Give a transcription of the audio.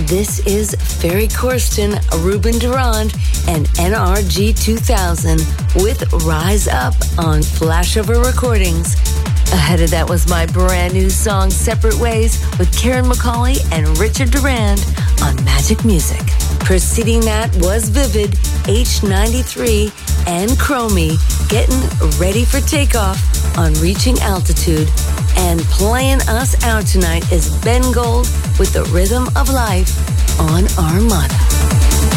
This is Ferry Corsten, Ruben Durand, and NRG 2000 with Rise Up on Flashover Recordings. Ahead of that was my brand new song Separate Ways with Karen McCauley and Richard Durand on Magic Music. Preceding that was Vivid, H93, and Chromie getting ready for takeoff on Reaching Altitude. And playing us out tonight is Ben Gold with The Rhythm of Life on Armada.